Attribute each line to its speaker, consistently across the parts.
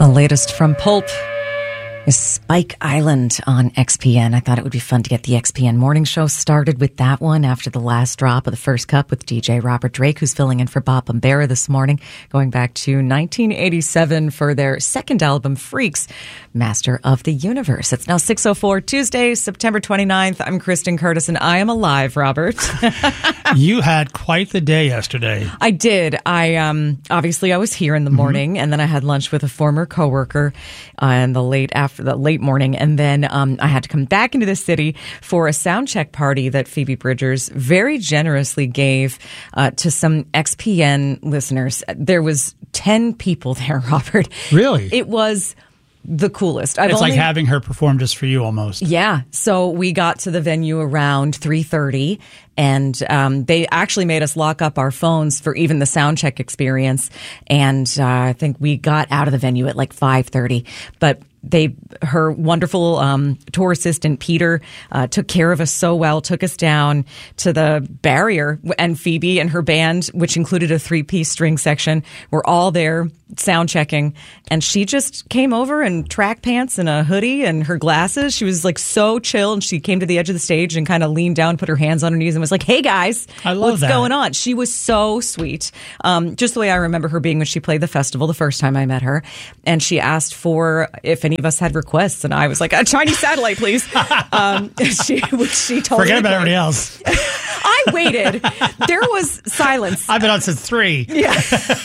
Speaker 1: The latest from Pulp is Spike Island on XPN. I thought it would be fun to get the XPN morning show started with that one after the last drop of the first cup with DJ Robert Drake, who's filling in for Bob Bombera this morning, going back to 1987 for their second album, Freaks, Master of the Universe. It's now 6:04, Tuesday, September 29th. I'm Kristen Curtis, and I am alive, Robert.
Speaker 2: You had quite the day yesterday.
Speaker 1: I did. Obviously I was here in the morning, and then I had lunch with a former coworker in the late morning, and then I had to come back into the city for a sound check party that Phoebe Bridgers very generously gave to some XPN listeners. There was 10 people there, Robert.
Speaker 2: Really?
Speaker 1: It was the coolest.
Speaker 2: It's like having her perform just for you almost.
Speaker 1: Yeah. So we got to the venue around 3:30, and they actually made us lock up our phones for even the sound check experience. And I think we got out of the venue at like 5:30. But her wonderful tour assistant, Peter, took care of us so well, took us down to the barrier, and Phoebe and her band, which included a 3-piece string section, were all there sound checking. And she just came over in track pants and a hoodie and her glasses. She was like so chill, and she came to the edge of the stage and kind of leaned down, put her hands on her knees, and was like, "Hey guys, what's going on?" She was so sweet. Just the way I remember her being when she played the festival the first time I met her. And she asked for if any of us had requests, and I was like, "A Chinese satellite, please." She totally
Speaker 2: forget about everybody else.
Speaker 1: I waited. There was silence.
Speaker 2: I've been on since 3.
Speaker 1: Yeah.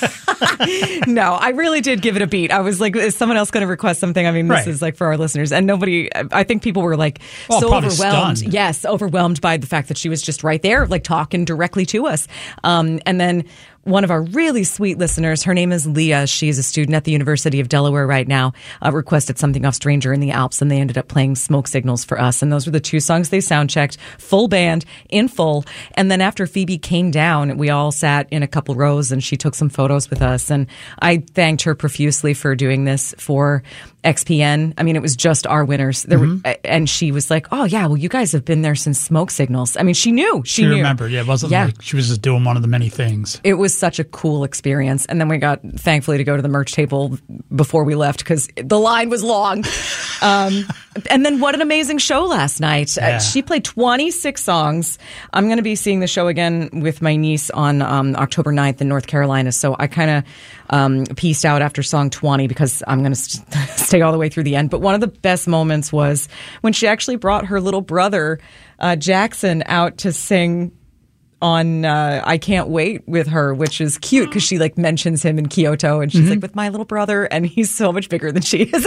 Speaker 1: No, I really did give it a beat. I was like, is someone else going to request something? I mean, this is like for our listeners. And nobody, I think people were like so overwhelmed.
Speaker 2: Stunned.
Speaker 1: Yes, overwhelmed by the fact that she was just right there, like talking directly to us. And then one of our really sweet listeners, her name is Leah. She's a student at the University of Delaware right now, requested something off Stranger in the Alps, and they ended up playing Smoke Signals for us. And those were the 2 songs they sound checked, full band, in full. And then after Phoebe came down, we all sat in a couple rows, and she took some photos with us. And I thanked her profusely for doing this for XPN. I mean, it was just our winners. And she was like, "Oh, yeah, well, you guys have been there since Smoke Signals." I mean, she knew. She knew.
Speaker 2: Remembered. Yeah, it wasn't like she was just doing one of the many things.
Speaker 1: It was such a cool experience. And then we got, thankfully, to go to the merch table before we left because the line was long. And then what an amazing show last night.
Speaker 2: Yeah.
Speaker 1: She played 26 songs. I'm going to be seeing the show again with my niece on October 9th in North Carolina. So I kind of pieced out after song 20 because I'm going to stay all the way through the end. But one of the best moments was when she actually brought her little brother, Jackson, out to sing on I Can't Wait with her, which is cute because she like mentions him in Kyoto, and she's like, "With my little brother," and he's so much bigger than she is.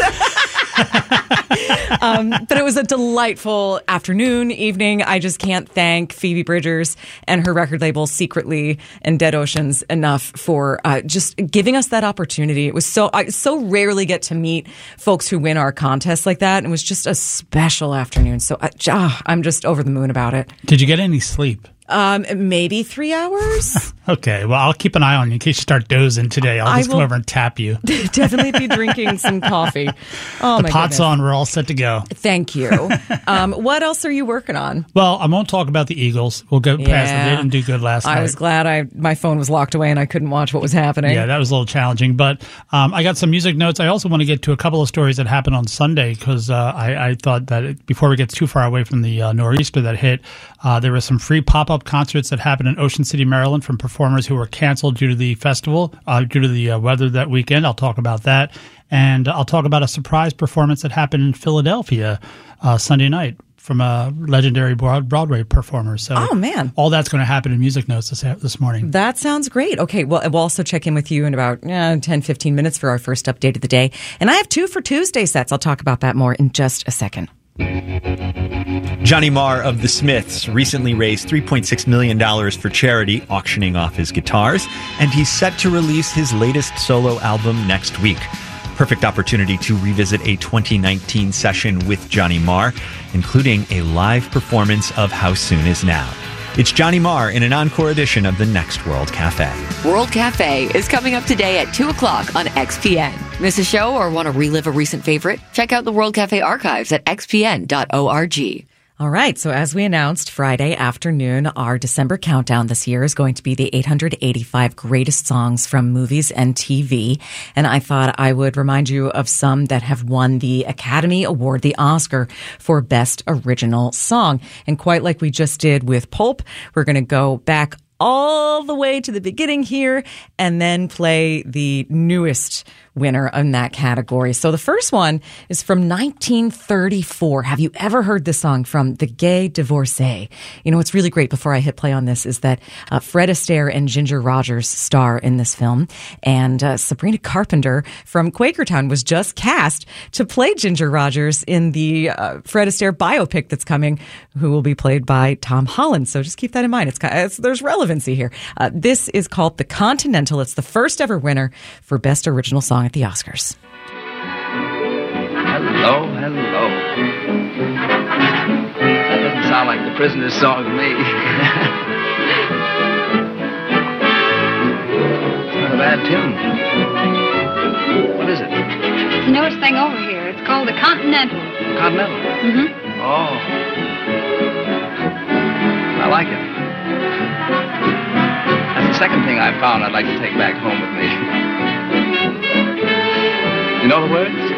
Speaker 1: But it was a delightful afternoon, evening. I just can't thank Phoebe Bridgers and her record label Secretly and Dead Oceans enough for just giving us that opportunity. It was I so rarely get to meet folks who win our contests like that, and it was just a special afternoon. So I'm just over the moon about it.
Speaker 2: Did you get any sleep?
Speaker 1: Maybe 3 hours.
Speaker 2: Okay, well, I'll keep an eye on you in case you start dozing today. I'll just come over and tap you.
Speaker 1: Definitely be drinking some coffee. Oh,
Speaker 2: the pot's on. We're all set to go.
Speaker 1: Thank you. What else are you working on?
Speaker 2: Well, I won't talk about the Eagles. We'll go past them. They didn't do good last night.
Speaker 1: I was glad my phone was locked away and I couldn't watch what was happening.
Speaker 2: Yeah, that was a little challenging. But I got some music notes. I also want to get to a couple of stories that happened on Sunday because I thought that before we get too far away from the nor'easter that hit, there were some free pop-up concerts that happened in Ocean City, Maryland from performers who were canceled due to the festival, due to the weather that weekend. I'll talk about that. And I'll talk about a surprise performance that happened in Philadelphia Sunday night from a legendary Broadway performer. So,
Speaker 1: oh, man.
Speaker 2: All that's going to happen in Music Notes this morning.
Speaker 1: That sounds great. Okay, well, we'll also check in with you in about 10, 15 minutes for our first update of the day. And I have 2 for Tuesday sets. I'll talk about that more in just a second.
Speaker 3: Johnny Marr of The Smiths recently raised $3.6 million for charity, auctioning off his guitars, and he's set to release his latest solo album next week. Perfect opportunity to revisit a 2019 session with Johnny Marr, including a live performance of How Soon Is Now. It's Johnny Marr in an encore edition of The Next World Cafe.
Speaker 4: World Cafe is coming up today at 2 o'clock on XPN. Miss a show or want to relive a recent favorite? Check out the World Cafe archives at xpn.org.
Speaker 1: All right. So as we announced Friday afternoon, our December countdown this year is going to be the 885 greatest songs from movies and TV. And I thought I would remind you of some that have won the Academy Award, the Oscar, for Best Original Song. And quite like we just did with Pulp, we're going to go back all the way to the beginning here and then play the newest winner in that category. So the first one is from 1934. Have you ever heard this song from The Gay Divorcee? You know, what's really great before I hit play on this is that Fred Astaire and Ginger Rogers star in this film. And Sabrina Carpenter from Quakertown was just cast to play Ginger Rogers in the Fred Astaire biopic that's coming, who will be played by Tom Holland. So just keep that in mind. There's relevancy here. This is called The Continental. It's the first ever winner for Best Original Song at the Oscars.
Speaker 5: Hello, hello. That doesn't sound like the Prisoner's song to me. It's not a bad tune. What is it?
Speaker 6: It's the newest thing over here. It's called the Continental.
Speaker 5: Continental?
Speaker 6: Mm-hmm.
Speaker 5: Oh. I like it. That's the second thing I found I'd like to take back home with me. You know the words?